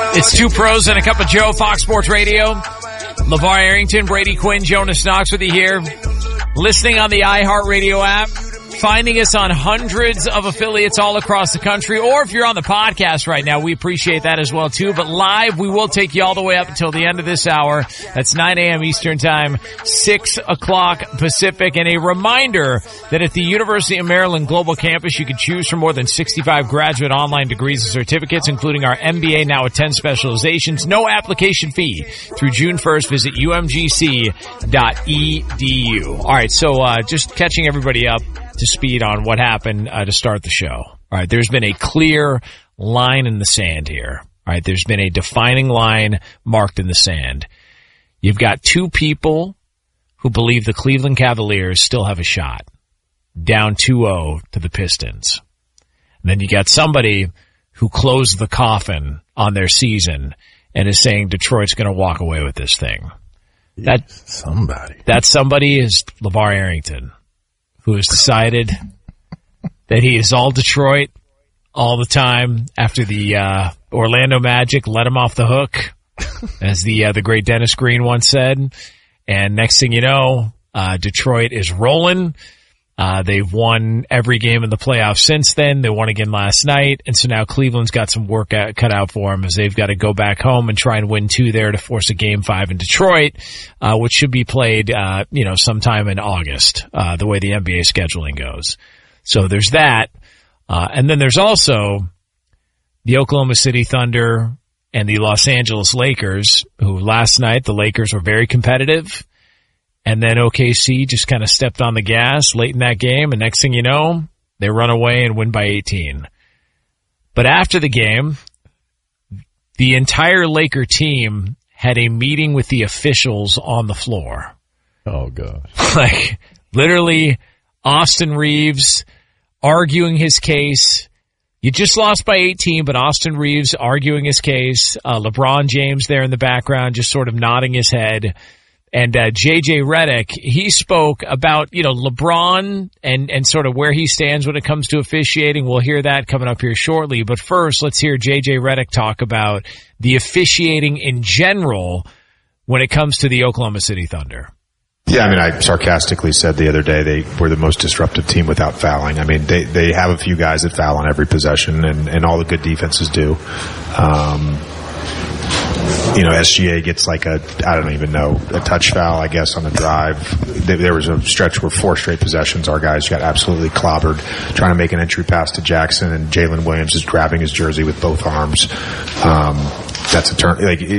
It's Two Pros and a Cup of Joe, Fox Sports Radio. LeVar Arrington, Brady Quinn, Jonas Knox with you here. Listening on the iHeartRadio app. Finding us on hundreds of affiliates all across the country. Or if you're on the podcast right now, we appreciate that as well too. But live, we will take you all the way up until the end of this hour. That's 9 a.m. Eastern Time, 6 o'clock Pacific. And a reminder that at the University of Maryland Global Campus, you can choose from more than 65 graduate online degrees and certificates, including our MBA, now with 10 specializations. No application fee through June 1st. Visit umgc.edu. All right, so just catching everybody up to speed on what happened to start the show. All right, there's been a clear line in the sand here. All right, there's been a defining line marked in the sand. You've got two people who believe the Cleveland Cavaliers still have a shot, down 2-0 to the Pistons. And then you got somebody who closed the coffin on their season and is saying Detroit's going to walk away with this thing. That somebody is LeVar Arrington, who has decided that he is all Detroit all the time after the Orlando Magic let him off the hook, as the great Dennis Green once said. And next thing you know, Detroit is rolling. They've won every game in the playoffs since then. They won again last night. And so now Cleveland's got some work cut out for them, as they've got to go back home and try and win 2 there to force a Game 5 in Detroit, which should be played, sometime in August, the way the NBA scheduling goes. So there's that. And then there's also the Oklahoma City Thunder and the Los Angeles Lakers, who last night the Lakers were very competitive. And then OKC just kind of stepped on the gas late in that game, and next thing you know, they run away and win by 18. But after the game, the entire Laker team had a meeting with the officials on the floor. Oh, God. Like, literally, Austin Reeves arguing his case. You just lost by 18, but Austin Reeves arguing his case. LeBron James there in the background just sort of nodding his head. And J.J. Redick, he spoke about, LeBron and sort of where he stands when it comes to officiating. We'll hear that coming up here shortly. But first, let's hear J.J. Redick talk about the officiating in general when it comes to the Oklahoma City Thunder. Yeah, I sarcastically said the other day they were the most disruptive team without fouling. They have a few guys that foul on every possession, and all the good defenses do. SGA gets a touch foul, I guess, on the drive. There was a stretch where 4 straight possessions, our guys got absolutely clobbered trying to make an entry pass to Jackson, and Jalen Williams is grabbing his jersey with both arms. That's a turn.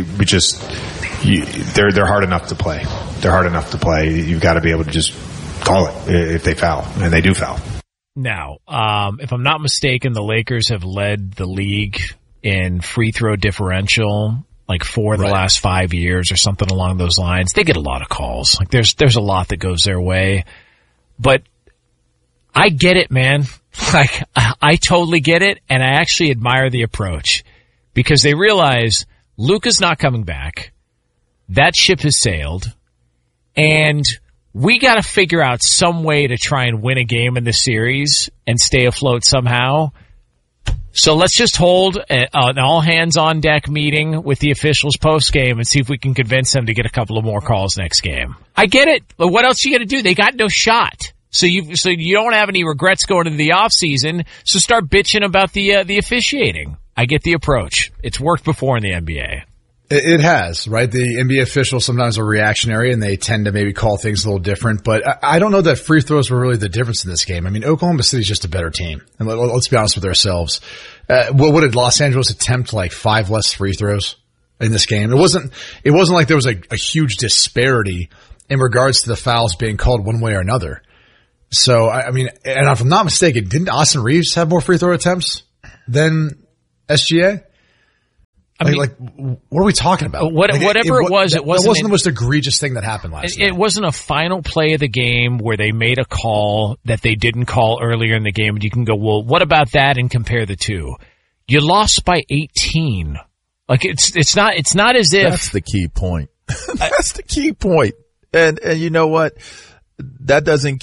They're hard enough to play. They're hard enough to play. You've got to be able to just call it if they foul, and they do foul. Now, if I'm not mistaken, the Lakers have led the league in free throw differential for the last 5 years or something along those lines. They get a lot of calls. There's a lot that goes their way. But I get it, man. I totally get it, and I actually admire the approach, because they realize Luka's not coming back. That ship has sailed, and we got to figure out some way to try and win a game in this series and stay afloat somehow. So let's just hold an all-hands-on-deck meeting with the officials post-game and see if we can convince them to get a couple of more calls next game. I get it. But what else are you going to do? They got no shot. So you don't have any regrets going into the offseason, so start bitching about the officiating. I get the approach. It's worked before in the NBA. It has, right? The NBA officials sometimes are reactionary, and they tend to maybe call things a little different. But I don't know that free throws were really the difference in this game. Oklahoma City's just a better team. And let's be honest with ourselves. What did Los Angeles attempt 5 less free throws in this game? It wasn't like there was a huge disparity in regards to the fouls being called one way or another. So, and if I'm not mistaken, didn't Austin Reeves have more free throw attempts than SGA? What are we talking about? Whatever it was, it wasn't the most egregious thing that happened last night. It wasn't a final play of the game where they made a call that they didn't call earlier in the game, and you can go, well, what about that, and compare the two. You lost by 18. It's not as if that's the key point. That's the key point. And you know what? That doesn't keep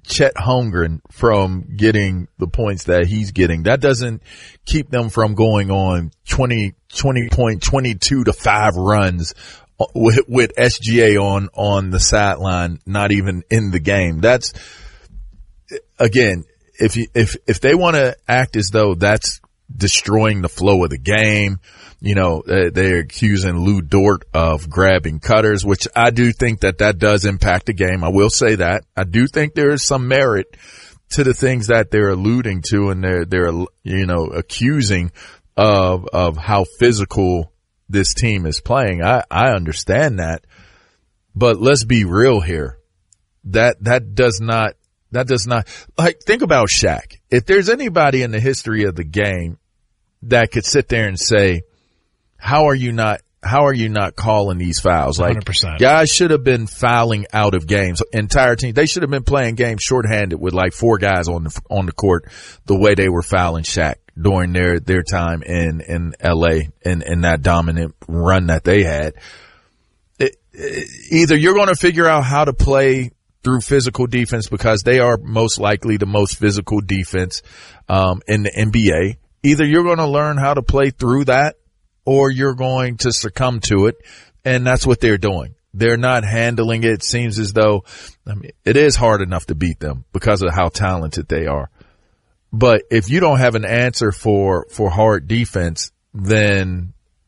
Chet Holmgren from getting the points that he's getting. That doesn't keep them from going on 22 to 5 runs with SGA on the sideline, not even in the game. That's, again, if they want to act as though that's destroying the flow of the game, they're accusing Lou Dort of grabbing cutters, which I do think that does impact the game. I will say that. I do think there is some merit to the things that they're alluding to, and they're accusing of how physical this team is playing. I understand that, but let's be real here. That does not, like, think about Shaq. If there's anybody in the history of the game that could sit there and say, how are you not calling these fouls? Like, 100%. Guys should have been fouling out of games. Entire team, they should have been playing games shorthanded with like 4 guys on the court, the way they were fouling Shaq during their time in LA and that dominant run that they had. Either you're going to figure out how to play through physical defense, because they are most likely the most physical defense in the NBA. Either you're going to learn how to play through that, or you're going to succumb to it. And that's what they're doing. They're not handling it. It seems as though, it is hard enough to beat them because of how talented they are. But if you don't have an answer for hard defense, then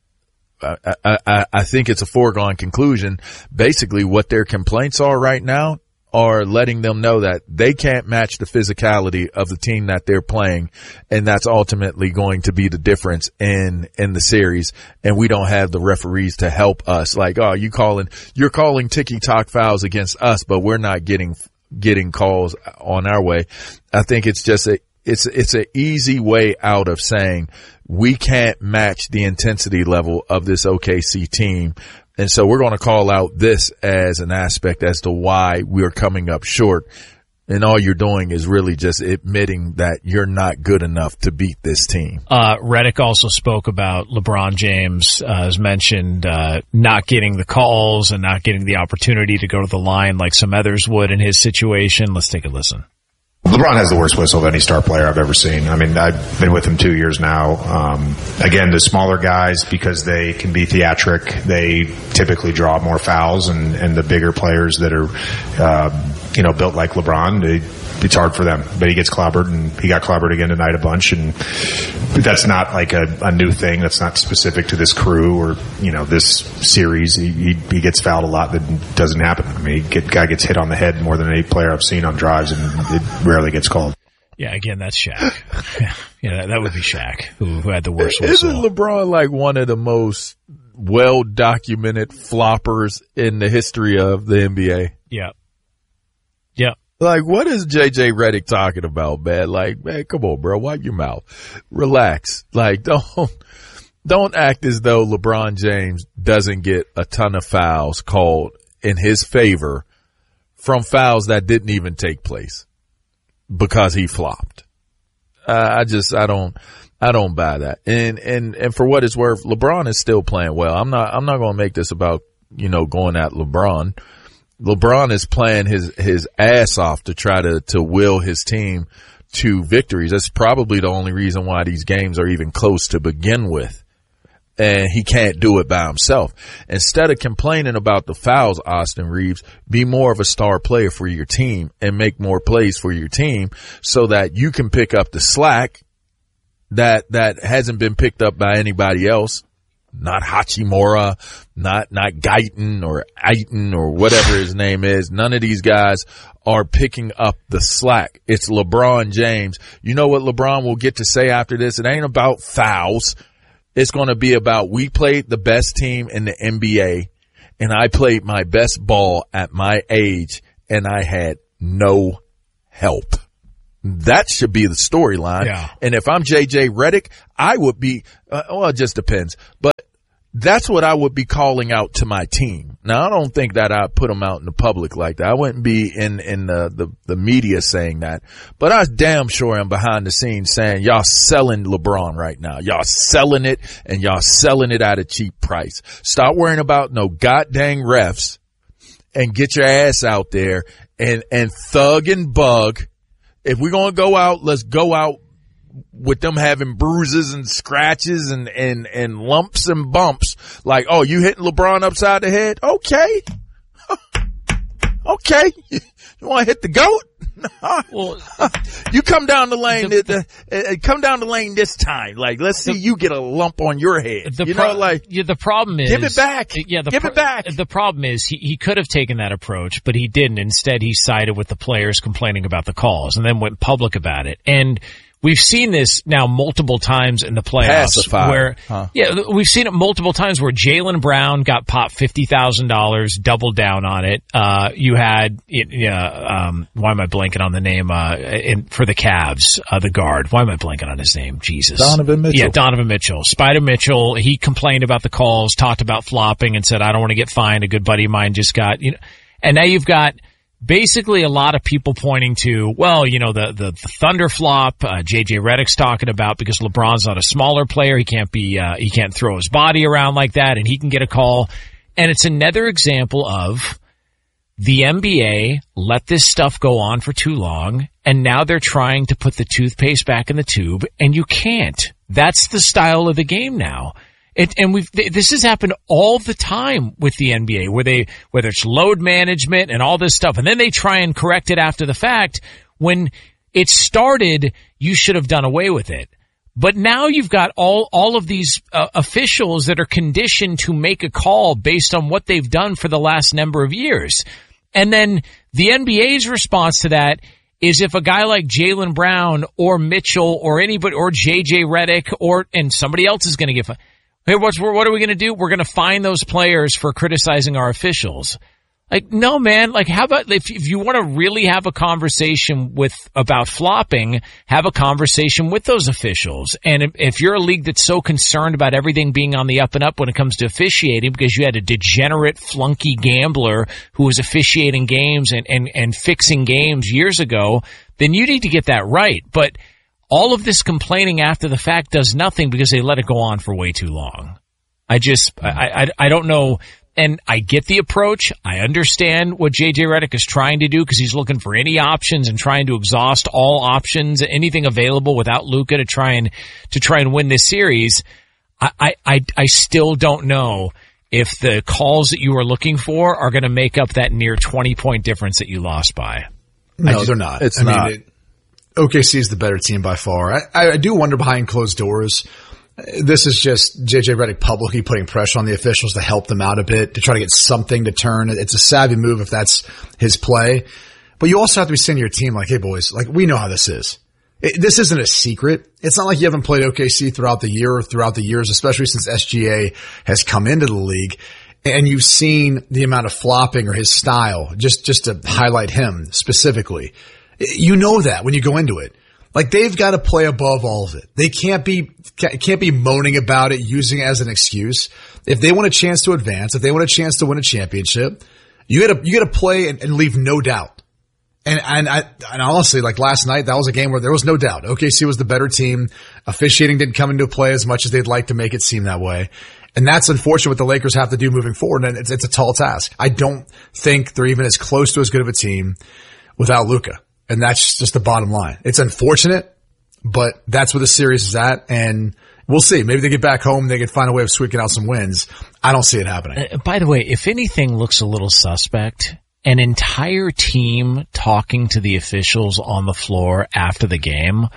I think it's a foregone conclusion. Basically, what their complaints are right now are letting them know that they can't match the physicality of the team that they're playing, and that's ultimately going to be the difference in the series. And we don't have the referees to help us. Like, oh, you're calling ticky-tock fouls against us, but we're not getting calls on our way. I think it's just it's an easy way out of saying we can't match the intensity level of this OKC team. And so we're going to call out this as an aspect as to why we're coming up short. And all you're doing is really just admitting that you're not good enough to beat this team. Redick also spoke about LeBron James, as mentioned, not getting the calls and not getting the opportunity to go to the line like some others would in his situation. Let's take a listen. LeBron has the worst whistle of any star player I've ever seen. I mean, I've been with him 2 years now. Again, the smaller guys, because they can be theatric, they typically draw more fouls, and the bigger players that are, built like LeBron, it's hard for them. But he gets clobbered, and he got clobbered again tonight a bunch, and that's not like a new thing. That's not specific to this crew or, this series. He gets fouled a lot. That doesn't happen. I mean, guy gets hit on the head more than any player I've seen on drives, and it rarely gets called. Yeah, again, that's Shaq. Yeah, that would be Shaq who had the worst whistle. Isn't LeBron like one of the most well-documented floppers in the history of the NBA? Yeah. Yeah. Like, what is JJ Redick talking about, man? Like, man, come on, bro. Wipe your mouth. Relax. Like, don't act as though LeBron James doesn't get a ton of fouls called in his favor from fouls that didn't even take place because he flopped. I don't buy that. And for what it's worth, LeBron is still playing well. I'm not going to make this about, going at LeBron. LeBron is playing his ass off to try to will his team to victories. That's probably the only reason why these games are even close to begin with. And he can't do it by himself. Instead of complaining about the fouls, Austin Reeves, be more of a star player for your team and make more plays for your team so that you can pick up the slack that hasn't been picked up by anybody else. Not Hachimura, not Guyton or Aiton or whatever his name is. None of these guys are picking up the slack. It's LeBron James. You know what LeBron will get to say after this? It ain't about fouls. It's going to be about, we played the best team in the NBA, and I played my best ball at my age, and I had no help. That should be the storyline. Yeah. And if I'm JJ Redick, I would be, it just depends. But that's what I would be calling out to my team. Now, I don't think that I put them out in the public like that. I wouldn't be in the media saying that. But I damn sure am behind the scenes saying, y'all selling LeBron right now. Y'all selling it, and y'all selling it at a cheap price. Stop worrying about no goddamn refs and get your ass out there and thug and bug. If we're going to go out, let's go out with them having bruises and scratches and lumps and bumps. Like, oh, you hitting LeBron upside the head? Okay. Okay. You want to hit the GOAT? Well, you come down the lane, come down the lane this time. Like, let's see you get a lump on your head. The problem is, give it back. Yeah, give it back. The problem is he could have taken that approach, but he didn't. Instead, he sided with the players complaining about the calls and then went public about it. And we've seen this now multiple times in the playoffs. We've seen it multiple times where Jaylen Brown got popped $50,000, doubled down on it. You had, why am I blanking on the name, for the Cavs, the guard? Why am I blanking on his name? Jesus. Donovan Mitchell. Yeah, Donovan Mitchell. Spider Mitchell, he complained about the calls, talked about flopping and said, I don't want to get fined. A good buddy of mine just got, and now you've got basically a lot of people pointing to, the Thunder flop, JJ Redick's talking about because LeBron's not a smaller player. He can't throw his body around like that and he can get a call. And it's another example of the NBA let this stuff go on for too long and now they're trying to put the toothpaste back in the tube and you can't. That's the style of the game now. This has happened all the time with the NBA whether it's load management and all this stuff, and then they try and correct it after the fact. When it started, you should have done away with it. But now you've got all of these officials that are conditioned to make a call based on what they've done for the last number of years. And then the NBA's response to that is if a guy like Jaylen Brown or Mitchell or anybody or JJ Redick and somebody else is going to get fined. Hey, what are we going to do? We're going to fine those players for criticizing our officials. Like, no, man. Like, how about if you want to really have a conversation about flopping, have a conversation with those officials. And if you're a league that's so concerned about everything being on the up and up when it comes to officiating because you had a degenerate flunky gambler who was officiating games and fixing games years ago, then you need to get that right. But all of this complaining after the fact does nothing because they let it go on for way too long. I don't know. And I get the approach. I understand what JJ Redick is trying to do because he's looking for any options and trying to exhaust all options, anything available without Luka to try and win this series. I still don't know if the calls that you are looking for are going to make up that near 20-point difference that you lost by. No, they're not. It's not. OKC is the better team by far. I do wonder behind closed doors. This is just JJ Redick publicly putting pressure on the officials to help them out a bit, to try to get something to turn. It's a savvy move if that's his play. But you also have to be saying to your team, like, hey, boys, like, we know how this is. This isn't a secret. It's not like you haven't played OKC throughout the year or throughout the years, especially since SGA has come into the league. And you've seen the amount of flopping or his style, just to highlight him specifically. You know that when you go into it. Like, they've got to play above all of it. They can't be moaning about it, using it as an excuse. If they want a chance to advance, if they want a chance to win a championship, you gotta play and leave no doubt. And honestly, like last night, that was a game where there was no doubt. OKC was the better team. Officiating didn't come into play as much as they'd like to make it seem that way. And that's unfortunate what the Lakers have to do moving forward. And it's a tall task. I don't think they're even as close to as good of a team without Luka. And that's just the bottom line. It's unfortunate, but that's where the series is at. And we'll see. Maybe they get back home. They can find a way of squeaking out some wins. I don't see it happening. By the way, if anything looks a little suspect, an entire team talking to the officials on the floor after the game,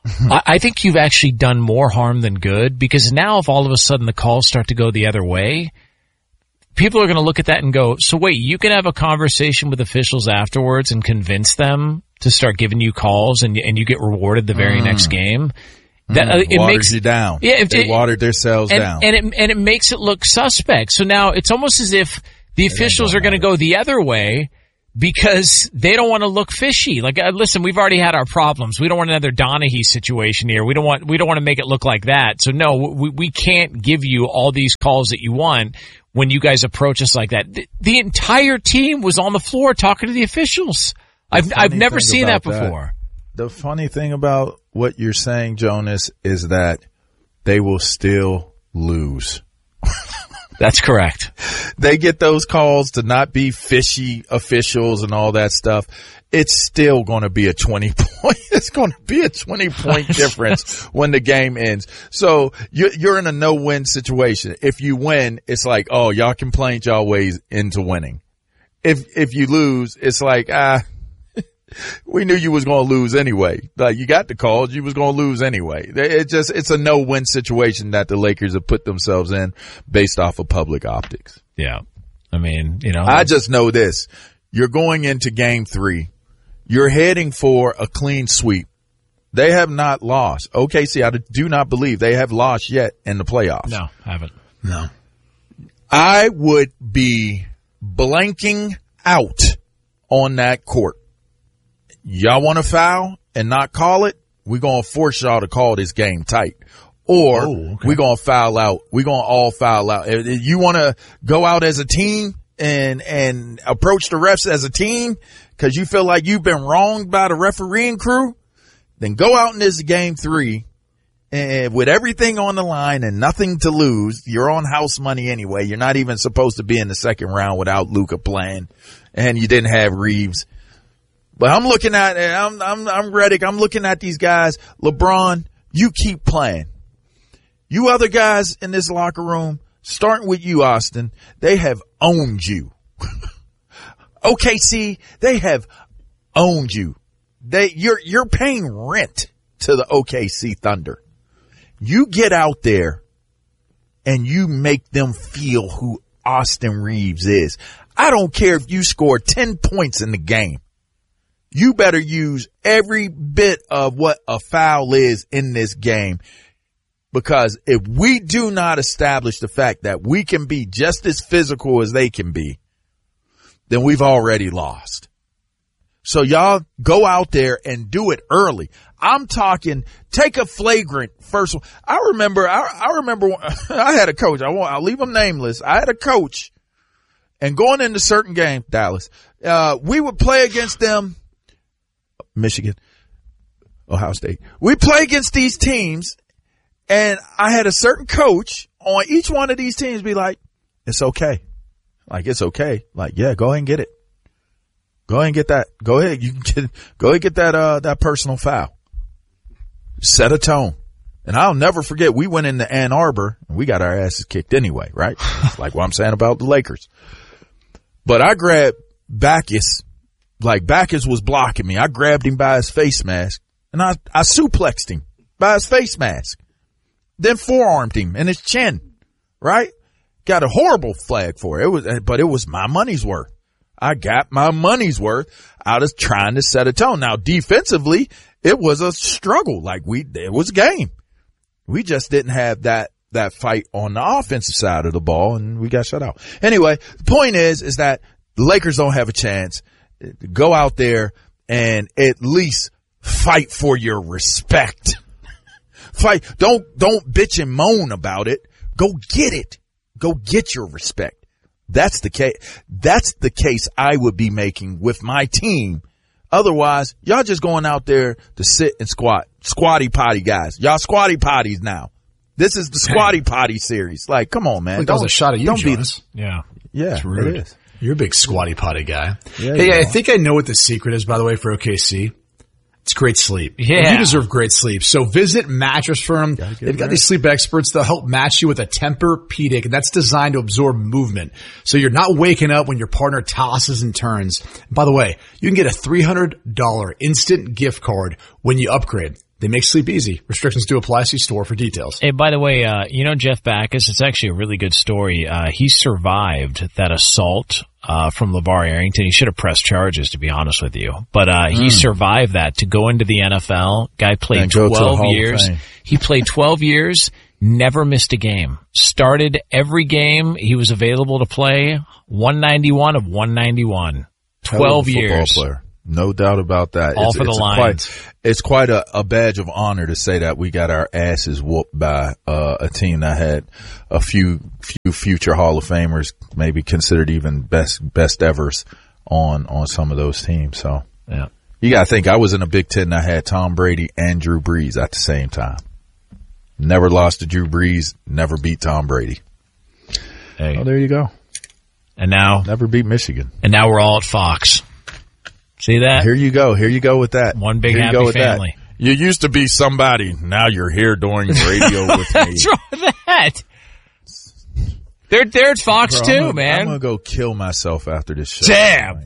I think you've actually done more harm than good, because now if all of a sudden the calls start to go the other way, people are going to look at that and go, so wait, you can have a conversation with officials afterwards and convince them to start giving you calls and you get rewarded the very next game. That it waters makes you down. Yeah, they watered themselves down. And it makes it look suspect. So now it's almost as if the officials are going to go the other way because they don't want to look fishy. Like, listen, we've already had our problems. We don't want another Donaghy situation here. We don't want to make it look like that. So no, we can't give you all these calls that you want when you guys approach us like that. The entire team was on the floor talking to the officials. I've never seen that before. The funny thing about what you're saying, Jonas, is that they will still lose. That's correct. they get those calls to not be fishy officials and all that stuff, it's still going to be a 20-point. It's going to be a 20-point difference when the game ends. So you're in a no-win situation. If you win, it's like, oh, y'all complained y'all ways into winning. If you lose, it's like, we knew you was going to lose anyway. Like, you got the calls, you was going to lose anyway. It's a no-win situation that the Lakers have put themselves in based off of public optics. Yeah. I mean, I just know this. You're going into game 3. You're heading for a clean sweep. They have not lost. OKC, I do not believe they have lost yet in the playoffs. No, haven't. No. I would be blanking out on that court. Y'all want to foul and not call it? We're going to force y'all to call this game tight. Or we're going to foul out. We're going to all foul out. If you want to go out as a team and approach the refs as a team because you feel like you've been wronged by the refereeing crew, then go out in this game 3 and with everything on the line and nothing to lose. You're on house money anyway. You're not even supposed to be in the second round without Luka playing, and you didn't have Reeves. But I'm looking at, I'm Redick. I'm looking at these guys. LeBron, you keep playing. You other guys in this locker room, starting with you, Austin, they have owned you. OKC, they have owned you. You're paying rent to the OKC Thunder. You get out there and you make them feel who Austin Reeves is. I don't care if you score 10 points in the game. You better use every bit of what a foul is in this game. Because if we do not establish the fact that we can be just as physical as they can be, then we've already lost. So y'all go out there and do it early. I'm talking, take a flagrant first one. I remember I had a coach. I'll leave him nameless. I had a coach, and going into certain games, Dallas, we would play against them, Michigan, Ohio State. We play against these teams, and I had a certain coach on each one of these teams be like, it's okay. Like, it's okay. Like, yeah, go ahead and get it. Go ahead and get that. Go ahead. Go ahead and get that personal foul. Set a tone. And I'll never forget, we went into Ann Arbor and we got our asses kicked anyway, right? Like what I'm saying about the Lakers. But I grabbed Bacchus, like Bacchus was blocking me. I grabbed him by his face mask and I suplexed him by his face mask. Then forearmed him in his chin, right? Got a horrible flag for it. But it was my money's worth. I got my money's worth out of trying to set a tone. Now, defensively, it was a struggle. Like it was a game. We just didn't have that fight on the offensive side of the ball, and we got shut out. Anyway, the point is that the Lakers don't have a chance. Go out there and at least fight for your respect. Fight. Don't bitch and moan about it. Go get it. Go get your respect. That's the case. That's the case I would be making with my team. Otherwise, y'all just going out there to sit and squat. Squatty potty guys. Y'all squatty potties now. This is the squatty potty series. Like, come on, man. That was a shot at you, Jonas. Yeah. Yeah, it's rude. It is. You're a big squatty potty guy. Yeah, hey, I think I know what the secret is, by the way, for OKC. It's great sleep. Yeah. You deserve great sleep. So visit Mattress Firm. They've got these sleep experts that help match you with a Tempur-Pedic, and that's designed to absorb movement. So you're not waking up when your partner tosses and turns. And by the way, you can get a $300 instant gift card when you upgrade. They make sleep easy. Restrictions do apply. See store for details. Hey, by the way, Jeff Bacchus, it's actually a really good story. He survived that assault from LeVar Arrington. He should have pressed charges, to be honest with you. But he survived that to go into the NFL. Guy played 12 years. He played 12 years, never missed a game. Started every game he was available to play, 191 of 191. 12 years. Player. No doubt about that. All for the Lions. It's quite a badge of honor to say that we got our asses whooped by a team that had a few future Hall of Famers, maybe considered even best evers on some of those teams. So yeah, you got to think I was in a Big Ten that had Tom Brady and Drew Brees at the same time. Never lost to Drew Brees. Never beat Tom Brady. Hey. Oh, there you go. And now never beat Michigan. And now we're all at Fox. See that? Here you go. Here you go with that. One big happy family. That. You used to be somebody. Now you're here doing radio with me. What's wrong with that? They're at Fox too, man. I'm gonna go kill myself after this show. Damn.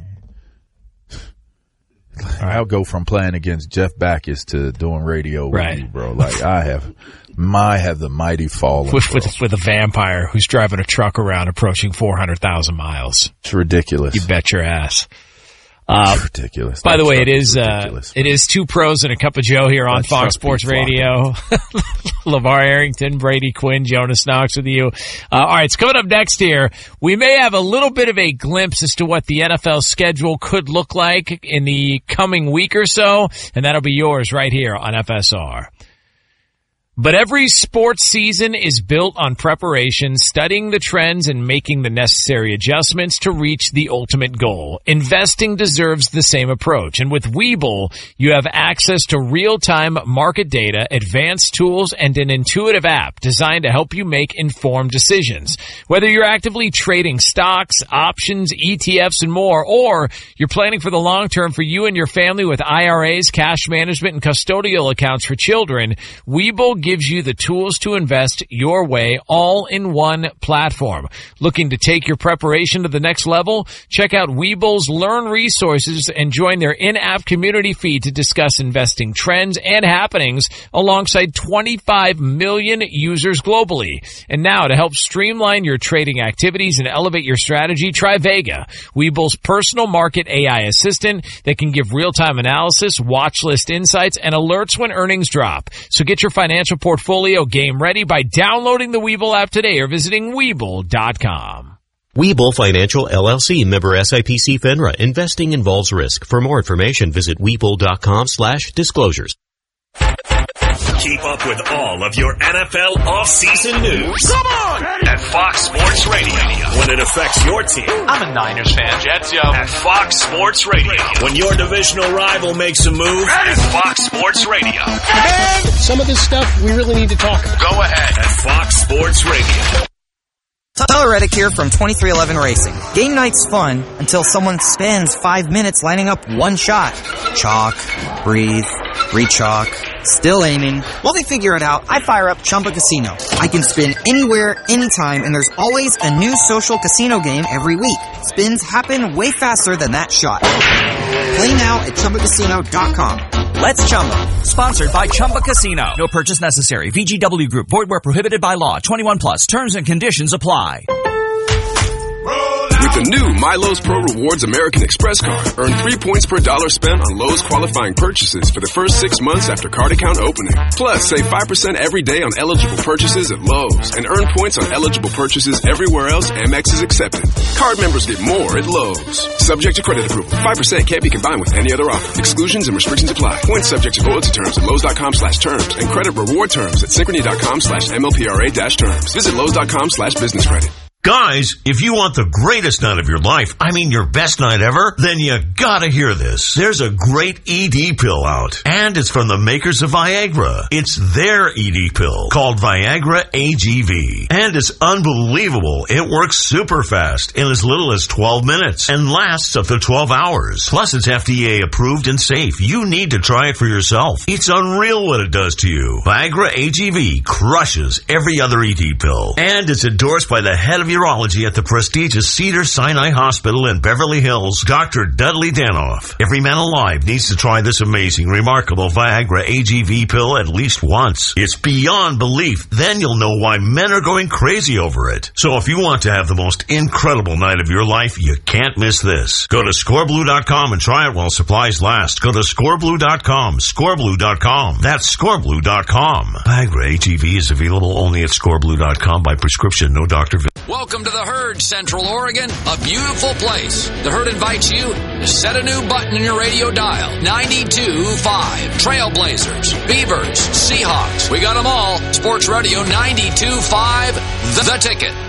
I'll go from playing against Jeff Backus to doing radio with you, bro. Like I have the mighty fallen with a vampire who's driving a truck around approaching 400,000 miles. It's ridiculous. You bet your ass. Ridiculous. By the way, it is Two Pros and a Cup of Joe here on Fox Sports Radio. LeVar Arrington, Brady Quinn, Jonas Knox with you. All right, it's coming up next here. We may have a little bit of a glimpse as to what the NFL schedule could look like in the coming week or so, and that'll be yours right here on FSR. But every sports season is built on preparation, studying the trends, and making the necessary adjustments to reach the ultimate goal. Investing deserves the same approach. And with Webull, you have access to real-time market data, advanced tools, and an intuitive app designed to help you make informed decisions. Whether you're actively trading stocks, options, ETFs, and more, or you're planning for the long term for you and your family with IRAs, cash management, and custodial accounts for children, Webull gives you the tools to invest your way all in one platform. Looking to take your preparation to the next level? Check out Webull's Learn resources and join their in-app community feed to discuss investing trends and happenings alongside 25 million users globally. And now to help streamline your trading activities and elevate your strategy, try Vega, Webull's personal market AI assistant that can give real-time analysis, watch list insights, and alerts when earnings drop. So get your financial portfolio game ready by downloading the Webull app today or visiting Webull.com. Webull Financial LLC, member SIPC FINRA. Investing involves risk. For more information, visit Webull.com/disclosures. Keep up with all of your NFL offseason news. Come on! At Fox Sports Radio. When it affects your team. I'm a Niners fan, Jets, yo. At Fox Sports Radio. When your divisional rival makes a move. At Fox Sports Radio. And some of this stuff we really need to talk about. Go ahead. At Fox Sports Radio. Tyler Reddick here from 2311 Racing. Game night's fun until someone spends 5 minutes lining up one shot. Chalk, breathe, re-chalk, still aiming. While they figure it out, I fire up Chumba Casino. I can spin anywhere, anytime, and there's always a new social casino game every week. Spins happen way faster than that shot. Play now at ChumbaCasino.com. Let's Chumba. Sponsored by Chumba Casino. No purchase necessary. VGW Group. Void where prohibited by law. 21 plus. Terms and conditions apply. With the new MyLowe's Pro Rewards American Express card, earn 3 points per dollar spent on Lowe's qualifying purchases for the first 6 months after card account opening. Plus, save 5% every day on eligible purchases at Lowe's and earn points on eligible purchases everywhere else Amex is accepted. Card members get more at Lowe's. Subject to credit approval. 5% can't be combined with any other offer. Exclusions and restrictions apply. Points subject to loyalty terms at Lowe's.com/terms and credit reward terms at Synchrony.com/MLPRA-terms. Visit Lowe's.com/business credit. Guys, if you want the greatest night of your life, I mean your best night ever, then you gotta hear this. There's a great ED pill out, and it's from the makers of Viagra. It's their ED pill, called Viagra AGV. And it's unbelievable. It works super fast in as little as 12 minutes and lasts up to 12 hours. Plus, it's FDA approved and safe. You need to try it for yourself. It's unreal what it does to you. Viagra AGV crushes every other ED pill. And it's endorsed by the head of urology at the prestigious Cedars-Sinai Hospital in Beverly Hills, Dr. Dudley Danoff. Every man alive needs to try this amazing, remarkable Viagra AGV pill at least once. It's beyond belief. Then you'll know why men are going crazy over it. So if you want to have the most incredible night of your life, you can't miss this. Go to scoreblue.com and try it while supplies last. Go to scoreblue.com, scoreblue.com. That's scoreblue.com. Viagra AGV is available only at scoreblue.com by prescription, no doctor visit. Welcome to the Herd, Central Oregon, a beautiful place. The Herd invites you to set a new button in your radio dial. 92.5. Trailblazers, Beavers, Seahawks. We got them all. Sports Radio 92.5, The Ticket.